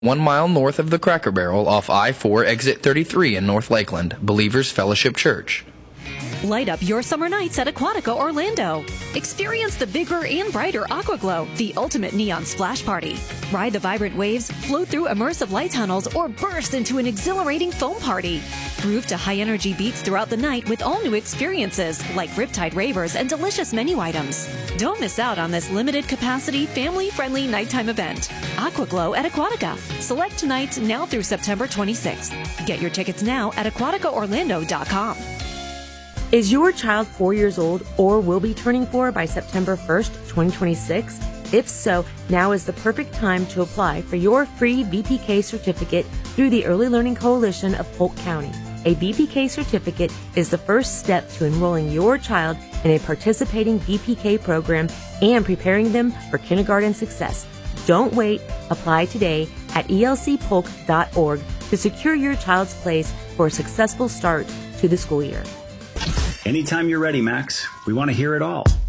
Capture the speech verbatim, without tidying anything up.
One mile north of the Cracker Barrel off I four exit thirty-three in North Lakeland, Believers Fellowship Church. Light up your summer nights at Aquatica Orlando. Experience the bigger and brighter Aquaglow, the ultimate neon splash party. Ride the vibrant waves, float through immersive light tunnels, or burst into an exhilarating foam party. Groove to high-energy beats throughout the night with all new experiences like Riptide Ravers and delicious menu items. Don't miss out on this limited-capacity, family-friendly nighttime event. Aquaglow at Aquatica. Select nights now through September twenty-sixth. Get your tickets now at aquatica orlando dot com. Is your child four years old or will be turning four by September first, twenty twenty-six? If so, now is the perfect time to apply for your free B P K certificate through the Early Learning Coalition of Polk County. A B P K certificate is the first step to enrolling your child in a participating B P K program and preparing them for kindergarten success. Don't wait. Apply today at E L C polk dot org to secure your child's place for a successful start to the school year. Anytime you're ready, Max. We want to hear it all.